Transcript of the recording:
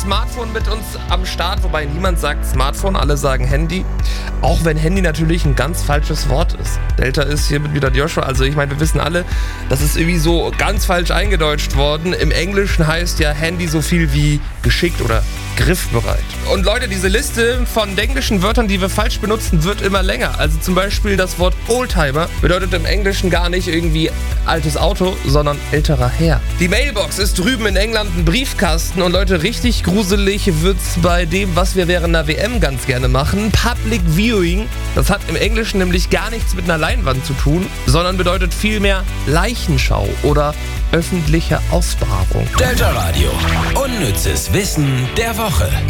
Smartphone mit uns am Start, wobei niemand sagt Smartphone, alle sagen Handy. Auch wenn Handy natürlich ein ganz falsches Wort ist. Delta ist hier mit wieder Joshua, also ich meine, wir wissen alle, das ist irgendwie so ganz falsch eingedeutscht worden. Im Englischen heißt ja Handy so viel wie geschickt oder griffbereit. Und Leute, diese Liste von englischen Wörtern, die wir falsch benutzen, wird immer länger. Also zum Beispiel das Wort Oldtimer bedeutet im Englischen gar nicht irgendwie altes Auto, sondern älterer Herr. Die Mailbox ist drüben in England ein Briefkasten und Leute, richtig gruselig wird's bei dem, was wir während einer WM ganz gerne machen. Public Viewing. Das hat im Englischen nämlich gar nichts mit einer Leinwand zu tun, sondern bedeutet vielmehr Leichenschau oder öffentliche Ausbahrung. Delta Radio. Unnützes Wissen der Woche.